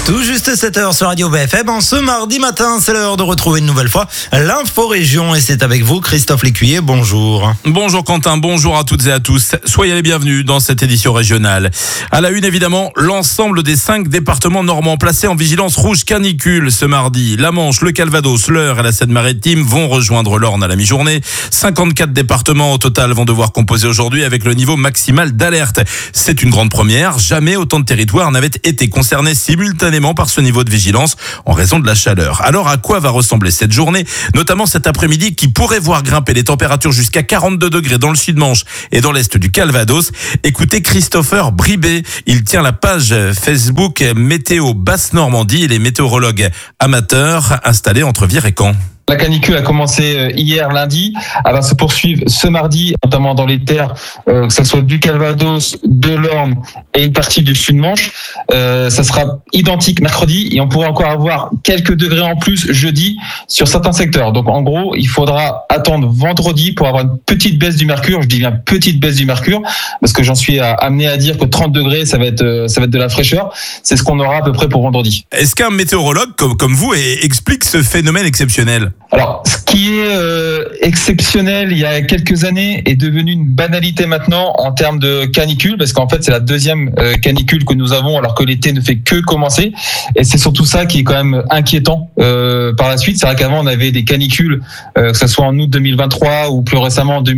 Tout juste 7h sur Radio BFM. Ce mardi matin, c'est l'heure de retrouver une nouvelle fois l'info région. Et c'est avec vous, Christophe Lécuyer. Bonjour. Bonjour Quentin, bonjour à toutes et à tous. Soyez les bienvenus dans cette édition régionale. À la une, évidemment, l'ensemble des 5 départements normands placés en vigilance rouge canicule ce mardi. La Manche, le Calvados, l'Eure et la Seine-Maritime vont rejoindre l'Orne à la mi-journée. 54 départements au total vont devoir composer aujourd'hui avec le niveau maximal d'alerte. C'est une grande première. Jamais autant de territoires n'avaient été concernés simultanément par ce niveau de vigilance en raison de la chaleur. Alors à quoi va ressembler cette journée, notamment cet après-midi qui pourrait voir grimper les températures jusqu'à 42 degrés dans le sud-Manche et dans l'est du Calvados? Écoutez Christopher Bribé, il tient la page Facebook Météo Basse-Normandie. Il est météorologue amateur installé entre Vire et Caen. La canicule a commencé hier lundi, elle va se poursuivre ce mardi, notamment dans les terres, que ce soit du Calvados, de l'Orne et une partie du Sud-Manche. Ça sera identique mercredi et on pourrait encore avoir quelques degrés en plus jeudi sur certains secteurs. Donc en gros, il faudra attendre vendredi pour avoir une petite baisse du mercure. Je dis bien petite baisse du mercure parce que j'en suis amené à dire que 30 degrés, ça va être de la fraîcheur. C'est ce qu'on aura à peu près pour vendredi. Est-ce qu'un météorologue comme vous explique ce phénomène exceptionnel ? Alors, ce qui est exceptionnel il y a quelques années est devenu une banalité maintenant en termes de canicule, parce qu'en fait c'est la deuxième canicule que nous avons alors que l'été ne fait que commencer, et c'est surtout ça qui est quand même inquiétant par la suite. C'est vrai qu'avant on avait des canicules, que ce soit en août 2023 ou plus récemment en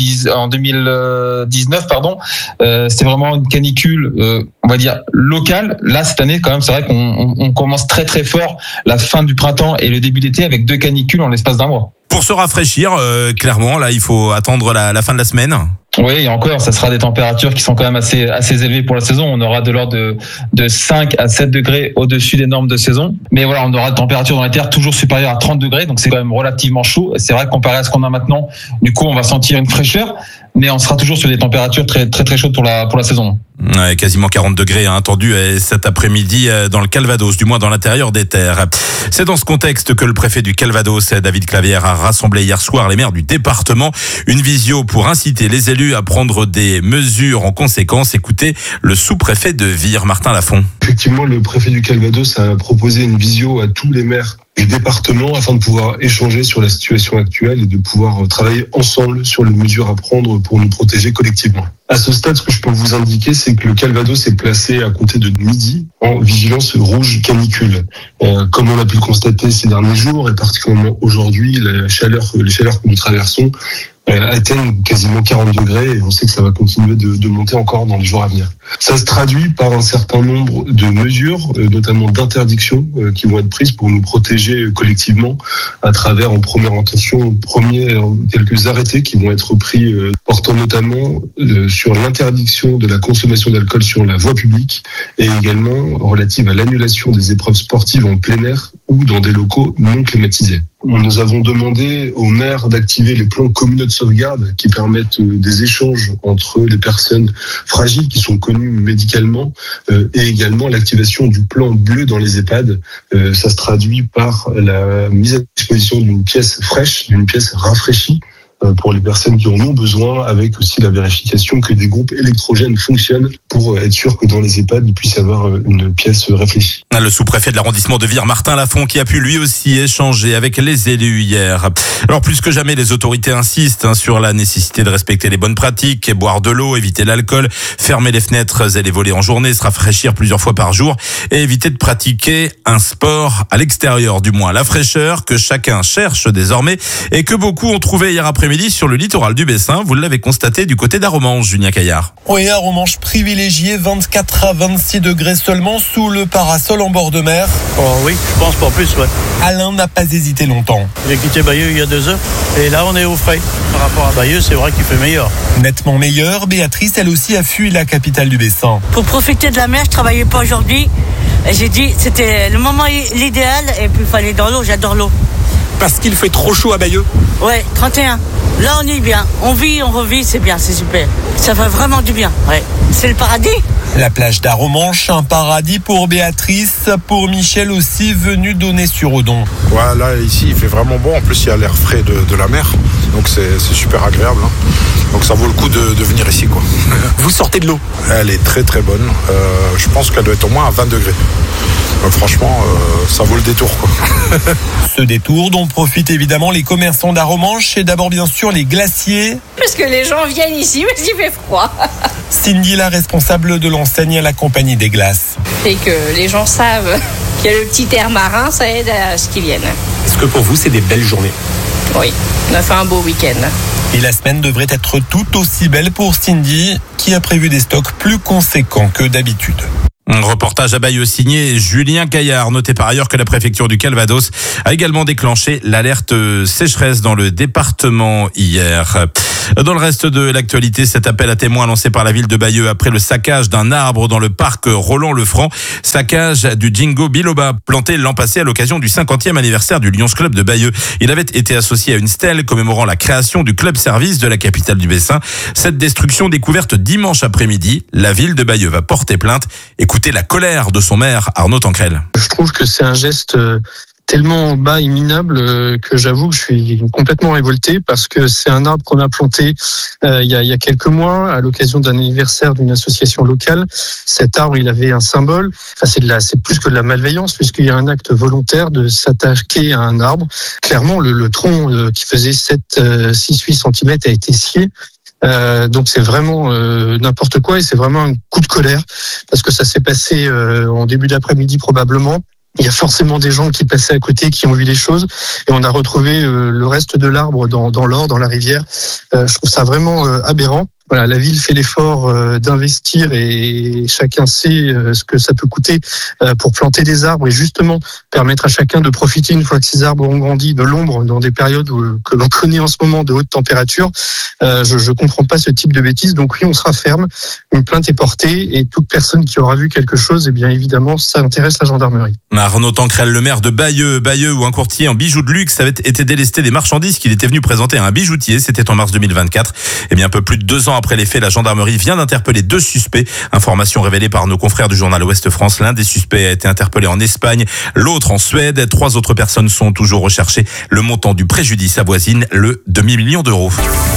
2019, c'était vraiment une canicule, on va dire locale. Là cette année quand même c'est vrai qu'on commence très très fort la fin du printemps et le début d'été avec 2 canicules en l'espace d'un mois. Pour se rafraîchir, clairement, là, il faut attendre la fin de la semaine. Oui, et encore, ça sera des températures qui sont quand même assez élevées pour la saison. On aura de l'ordre de 5 à 7 degrés au-dessus des normes de saison. Mais voilà, on aura des températures dans les terres toujours supérieures à 30 degrés. Donc c'est quand même relativement chaud. Et c'est vrai que comparé à ce qu'on a maintenant, du coup, on va sentir une fraîcheur. Mais on sera toujours sur des températures très très très chaudes pour la saison. Ouais, quasiment 40 degrés attendu cet après-midi dans le Calvados, du moins dans l'intérieur des terres. C'est dans ce contexte que le préfet du Calvados, David Clavière, a rassemblé hier soir les maires du département. Une visio pour inciter les élus à prendre des mesures en conséquence. Écoutez le sous-préfet de Vire, Martin Lafont. Effectivement, le préfet du Calvados a proposé une visio à tous les maires du département afin de pouvoir échanger sur la situation actuelle et de pouvoir travailler ensemble sur les mesures à prendre pour nous protéger collectivement. À ce stade, ce que je peux vous indiquer, c'est que le Calvados est placé à compter de midi en vigilance rouge canicule. Comme on a pu le constater ces derniers jours et particulièrement aujourd'hui, les chaleurs que nous traversons atteignent quasiment 40 degrés et on sait que ça va continuer de monter encore dans les jours à venir. Ça se traduit par un certain nombre de mesures, notamment d'interdictions qui vont être prises pour nous protéger collectivement à travers, en première intention, quelques arrêtés qui vont être pris portant notamment sur l'interdiction de la consommation d'alcool sur la voie publique et également relative à l'annulation des épreuves sportives en plein air ou dans des locaux non climatisés. Nous avons demandé aux maires d'activer les plans communaux de sauvegarde qui permettent des échanges entre les personnes fragiles qui sont connues médicalement et également l'activation du plan bleu dans les EHPAD. Ça se traduit par la mise à disposition d'une pièce fraîche, d'une pièce rafraîchie pour les personnes qui en ont besoin, avec aussi la vérification que des groupes électrogènes fonctionnent pour être sûr que dans les EHPAD, il puisse y avoir une pièce réfléchie. Le sous-préfet de l'arrondissement de Vire, Martin Lafont, qui a pu lui aussi échanger avec les élus hier. Alors plus que jamais, les autorités insistent sur la nécessité de respecter les bonnes pratiques, boire de l'eau, éviter l'alcool, fermer les fenêtres et les volets en journée, se rafraîchir plusieurs fois par jour et éviter de pratiquer un sport à l'extérieur, du moins la fraîcheur que chacun cherche désormais et que beaucoup ont trouvé hier après-midi sur le littoral du Bessin. Vous l'avez constaté du côté d'Aromanches, Julien Caillard. Oui, Aromanches privilégié, 24 à 26 degrés seulement sous le parasol en bord de mer. Oh oui, je pense pas plus, ouais. Alain n'a pas hésité longtemps. J'ai quitté Bayeux il y a 2 heures et là on est au frais. Par rapport à Bayeux, c'est vrai qu'il fait meilleur. Nettement meilleur, Béatrice, elle aussi a fui la capitale du Bessin. Pour profiter de la mer, je travaillais pas aujourd'hui. J'ai dit c'était le moment l'idéal et puis il fallait dans l'eau, j'adore l'eau. Parce qu'il fait trop chaud à Bayeux. Ouais, 31. Là, on est bien. On vit, on revit, c'est bien, c'est super. Ça fait vraiment du bien. Ouais. C'est le paradis. La plage d'Aromanches, un paradis pour Béatrice, pour Michel aussi, venu d'Aunay-sur-Odon. Ouais, là, ici, il fait vraiment bon. En plus, il y a l'air frais de la mer. Donc, c'est super agréable. Donc ça vaut le coup de venir ici, quoi. Vous sortez de l'eau. Elle est très très bonne. Je pense qu'elle doit être au moins à 20 degrés. Donc franchement, ça vaut le détour, quoi. Ce détour dont profitent évidemment les commerçants d'Arromanches et d'abord bien sûr les glaciers. Parce que les gens viennent ici parce qu'il fait froid. Cindy, la responsable de l'enseigne à la Compagnie des Glaces. Et que les gens savent qu'il y a le petit air marin, ça aide à ce qu'ils viennent. Est-ce que pour vous c'est des belles journées? Oui, on a fait un beau week-end. Et la semaine devrait être tout aussi belle pour Cindy, qui a prévu des stocks plus conséquents que d'habitude. Un reportage à Bayeux signé Julien Caillard. Notez par ailleurs que la préfecture du Calvados a également déclenché l'alerte sécheresse dans le département hier. Dans le reste de l'actualité, cet appel à témoins lancé par la ville de Bayeux après le saccage d'un arbre dans le parc Roland-le-Franc. Saccage du Jingo Biloba, planté l'an passé à l'occasion du 50e anniversaire du Lions Club de Bayeux. Il avait été associé à une stèle commémorant la création du club service de la capitale du Bessin. Cette destruction découverte dimanche après-midi, la ville de Bayeux va porter plainte. Écoutez la colère de son maire, Arnaud Tancrel. Je trouve que c'est un geste tellement bas et minable que j'avoue que je suis complètement révolté parce que c'est un arbre qu'on a planté il y a quelques mois à l'occasion d'un anniversaire d'une association locale. Cet arbre, il avait un symbole. Enfin, c'est plus que de la malveillance puisqu'il y a un acte volontaire de s'attaquer à un arbre. Clairement, le tronc qui faisait 6-8 cm a été scié. Donc c'est vraiment n'importe quoi et c'est vraiment un coup de colère parce que ça s'est passé en début d'après-midi probablement. Il y a forcément des gens qui passaient à côté, qui ont vu les choses et on a retrouvé le reste de l'arbre dans l'Or, dans la rivière. Je trouve ça vraiment aberrant. Voilà, la ville fait l'effort d'investir et chacun sait ce que ça peut coûter pour planter des arbres et justement permettre à chacun de profiter une fois que ces arbres ont grandi de l'ombre dans des périodes que l'on connaît en ce moment de haute température. Je comprends pas ce type de bêtises. Donc oui, on sera ferme. Une plainte est portée et toute personne qui aura vu quelque chose, eh bien évidemment, ça intéresse la gendarmerie. Arnaud Tancrel, le maire de Bayeux où un courtier en bijoux de luxe avait été délesté des marchandises qu'il était venu présenter à un bijoutier. C'était en mars 2024. Eh bien, un peu plus de 2 ans après les faits, la gendarmerie vient d'interpeller 2 suspects. Information révélée par nos confrères du journal Ouest France. L'un des suspects a été interpellé en Espagne, l'autre en Suède. 3 autres personnes sont toujours recherchées. Le montant du préjudice avoisine le demi-million d'euros.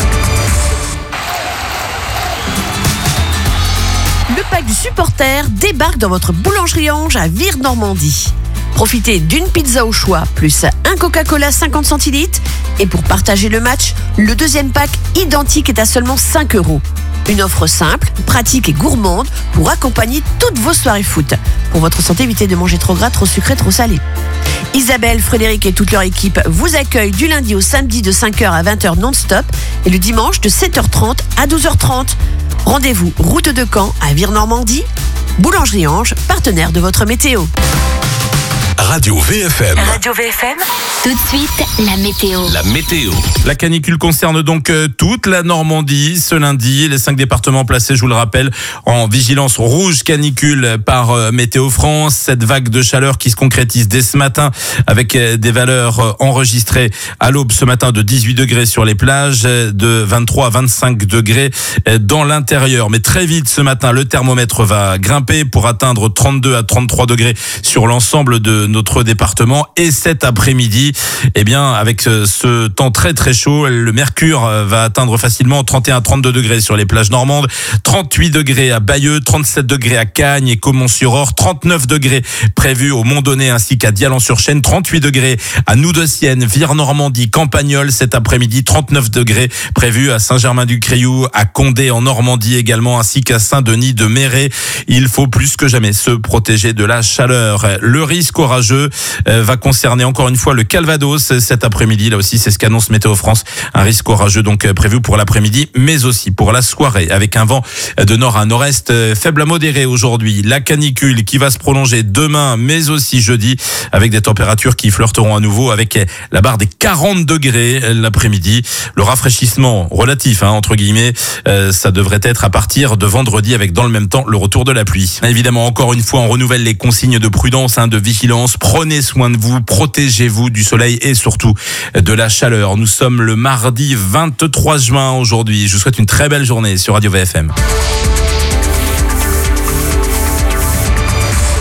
Le pack du supporter débarque dans votre boulangerie Ange à Vire-Normandie. Profitez d'une pizza au choix, plus un Coca-Cola 50 centilitres. Et pour partager le match, le deuxième pack identique est à seulement 5 €. Une offre simple, pratique et gourmande pour accompagner toutes vos soirées foot. Pour votre santé, évitez de manger trop gras, trop sucré, trop salé. Isabelle, Frédéric et toute leur équipe vous accueillent du lundi au samedi de 5h à 20h non-stop et le dimanche de 7h30 à 12h30. Rendez-vous route de Caen à Vire-Normandie. Boulangerie Ange, partenaire de votre météo. Radio VFM. Radio VFM. Tout de suite, la météo. La météo. La canicule concerne donc toute la Normandie ce lundi. Les 5 départements placés, je vous le rappelle, en vigilance rouge canicule par Météo France. Cette vague de chaleur qui se concrétise dès ce matin avec des valeurs enregistrées à l'aube ce matin de 18 degrés sur les plages, de 23 à 25 degrés dans l'intérieur. Mais très vite ce matin, le thermomètre va grimper pour atteindre 32 à 33 degrés sur l'ensemble de notre département. Et cet après-midi, eh bien, avec ce temps très très chaud, le mercure va atteindre facilement 31 à 32 degrés sur les plages normandes, 38 degrés à Bayeux, 37 degrés à Cagnes et Caumont-sur-Orge, 39 degrés prévus au Mont-Donné ainsi qu'à Dialan-sur-Chêne, 38 degrés à Noudessienne, Vire-Normandie, Campagnol cet après-midi, 39 degrés prévus à Saint-Germain-du-Crioux, à Condé en Normandie également ainsi qu'à Saint-Denis de Méré. Il faut plus que jamais se protéger de la chaleur. Le risque orageux va concerner encore une fois le Calvados cet après-midi. Là aussi, c'est ce qu'annonce Météo France. Un risque orageux donc prévu pour l'après-midi, mais aussi pour la soirée avec un vent de nord à nord-est faible à modéré aujourd'hui. La canicule qui va se prolonger demain, mais aussi jeudi avec des températures qui flirteront à nouveau avec la barre des 40 degrés l'après-midi. Le rafraîchissement relatif, entre guillemets, ça devrait être à partir de vendredi avec dans le même temps le retour de la pluie. Évidemment, encore une fois, on renouvelle les consignes de prudence, de vigilance. Prenez soin de vous, protégez-vous du soleil et surtout de la chaleur. Nous sommes le mardi 23 juin aujourd'hui. Je vous souhaite une très belle journée sur Radio VFM.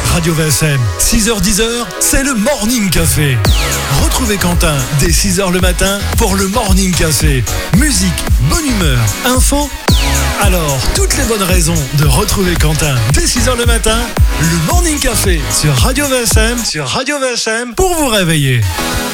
Radio VSM. 6h-10h, c'est le Morning Café. Retrouvez Quentin dès 6h le matin pour le Morning Café. Musique, bonne humeur, info. Alors, toutes les bonnes raisons de retrouver Quentin dès 6h le matin, le Morning Café sur Radio VSM, pour vous réveiller.